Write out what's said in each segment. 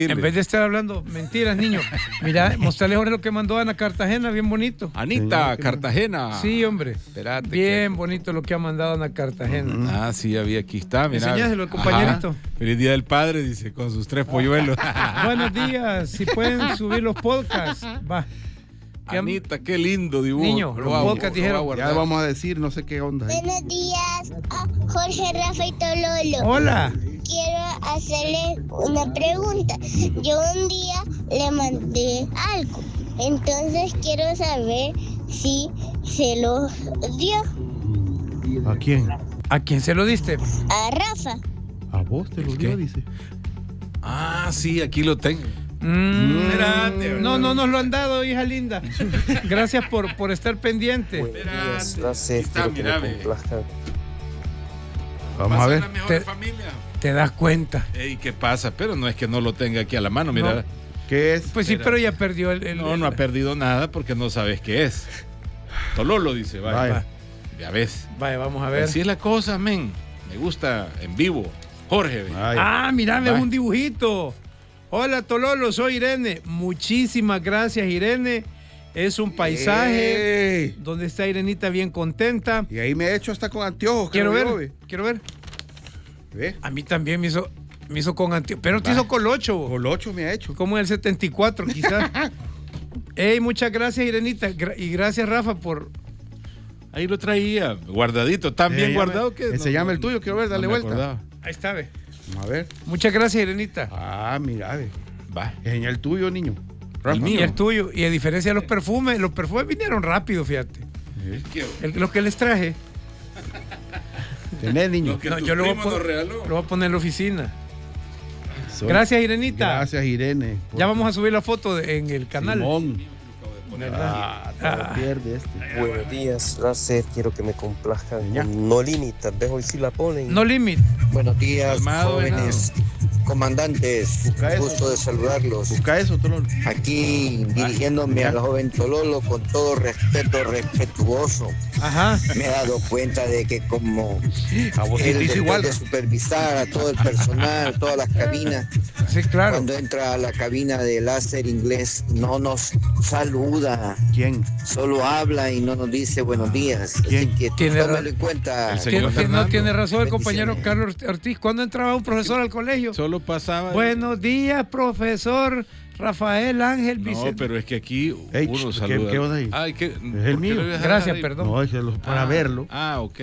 En vez de estar hablando mentiras, niño. Mira, mostrarles ahora lo que mandó Ana Cartagena, bien bonito. Anita Cartagena. Sí, hombre. Espérate. Bien bonito lo que ha aquí Ana Cartagena. Ah, sí, aquí está. Mira. Enseñáselo al compañerito. Ajá. Feliz Día del Padre, dice, con sus 3 polluelos. Buenos días. Si pueden subir los podcasts, va. Anita, qué lindo dibujo. Niño, los podcasts dijeron. Ya vamos a decir, no sé qué onda. Buenos días, Jorge, Rafa y Tololo. Hola. Quiero hacerle una pregunta. Yo un día le mandé algo, entonces quiero saber si se lo dio. ¿A quién? ¿A quién se lo diste? A Rafa. A vos te lo dio, dice. Ah, sí, aquí lo tengo. Espérate, no nos lo han dado, hija linda. Gracias por estar pendiente. Vamos a ver. Te das cuenta. Ey, ¿qué pasa? Pero no es que no lo tenga aquí a la mano, mira. No. ¿Qué es? Pues sí, pero ya perdió el No ha perdido nada porque no sabes qué es. Tololo dice, vaya. Ya ves. Vaya, vamos a ver. Así es la cosa, men. Me gusta en vivo. Jorge. Mira, es un dibujito. Hola, Tololo, soy Irene. Muchísimas gracias, Irene. Es un paisaje donde está Irenita bien contenta. Y ahí me he hecho hasta con anteojos. Quiero ver. ¿Ve? A mí también me hizo con anteojos. Pero te hizo colocho. Colocho me ha hecho. Como en el 74, quizás. Muchas gracias, Irenita. Y gracias, Rafa, por... Ahí lo traía, guardadito. Tan bien guardado que... Se llama el tuyo, quiero ver, dale vuelta. Ahí está, ve. A ver. Muchas gracias, Irenita. Mira, ve. Va. Es el tuyo, niño. El mío. Y el tuyo. Y a diferencia de los perfumes vinieron rápido, fíjate. Lo que les traje. Tenés, niño. Yo lo voy a poner en la oficina. Gracias, Irenita. Gracias, Irene. Ya vamos a subir la foto en el canal. Simón. Pierde este. Buenos días, gracias. Quiero que me complazcan con No Limit. Tal vez hoy sí la ponen. No Limit. Buenos días, Calmado, jóvenes comandantes. Gusto de saludarlos. Busca eso, Tololo. Aquí dirigiéndome al joven Tololo con todo respeto respetuoso. Ajá. Me he dado cuenta de que como a vos él te igual de supervisar a todo el personal, todas las cabinas. Sí, claro. Cuando entra a la cabina de láser inglés no nos saluda. ¿Quién? Solo habla y no nos dice buenos días. ¿Quién? Así que tómalo en cuenta. No tiene razón el compañero Carlos Ortiz. ¿Cuándo entraba un profesor al colegio? Solo pasaba. Buenos días, profesor Rafael Ángel Vicente. No, pero es que aquí uno saluda. ¿Qué vas ahí? Es el mío. Gracias, perdón. No, es para verlo. Ok.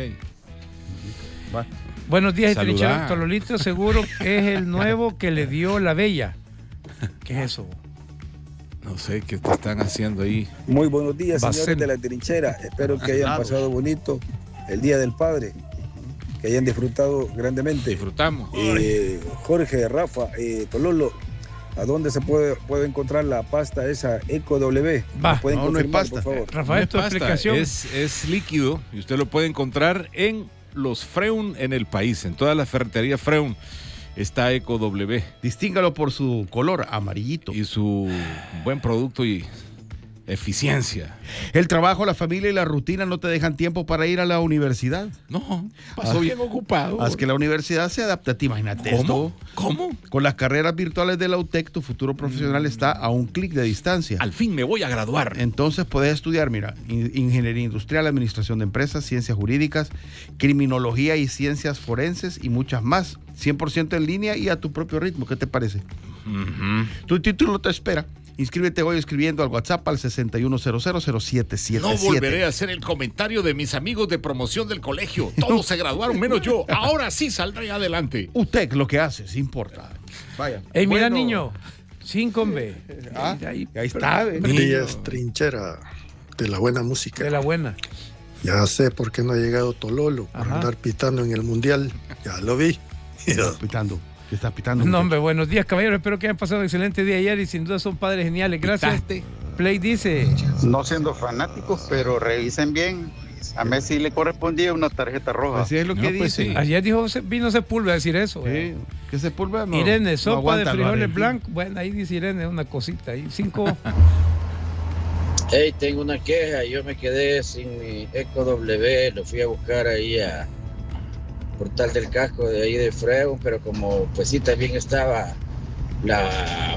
Va. Buenos días, Trinchero. Tololito seguro que es el nuevo que le dio la bella. ¿Qué es eso? No sé qué te están haciendo ahí. Muy buenos días, señores de la trinchera. Espero que hayan pasado bonito el Día del Padre, que hayan disfrutado grandemente. Disfrutamos. Jorge, Rafa, Tololo, ¿a dónde se puede encontrar la pasta esa Eco W? ¿Pueden confirmar, por favor? Rafael, tu explicación. Es líquido y usted lo puede encontrar en los Freun en el país, en todas las ferreterías Freun. Está Eco W. Distíngalo por su color amarillito. Y su buen producto y eficiencia. El trabajo, la familia y la rutina no te dejan tiempo para ir a la universidad. No, paso bien ocupado. Haz que la universidad se adapte a ti. Imagínate esto. ¿Cómo? Con las carreras virtuales de la UTEC, tu futuro profesional está a un clic de distancia. Al fin me voy a graduar. Entonces puedes estudiar, mira, ingeniería industrial, administración de empresas, ciencias jurídicas, criminología y ciencias forenses y muchas más. 100% en línea y a tu propio ritmo. ¿Qué te parece? Tu título te espera. Inscríbete hoy escribiendo al WhatsApp al 61000777. No volveré a hacer el comentario de mis amigos de promoción del colegio. Todos se graduaron menos yo. Ahora sí saldré adelante. UTEC, lo que haces importa. Vaya. Mira, niño. 5 B. Ahí está. Buenos días, trinchera de la buena música. De la buena. Ya sé por qué no ha llegado Tololo para andar pitando en el mundial. Ya lo vi. Pitando. ¿Qué estás pitando? No, hombre, buenos días, caballeros. Espero que hayan pasado un excelente día ayer y sin duda son padres geniales. Gracias. Play dice. No siendo fanáticos, pero revisen bien. A Messi le correspondía una tarjeta roja. Así es lo que dice. Sí. Ayer dijo vino Sepúlveda a decir eso. Sí. ¿Qué Sepúlveda? No. Irene, sopa de frijoles blancos. Bueno, ahí dice Irene, una cosita ahí. 5. Hey, tengo una queja. Yo me quedé sin mi Eco W. Lo fui a buscar ahí a Portal del Casco de ahí de Freun, pero como pues sí también estaba la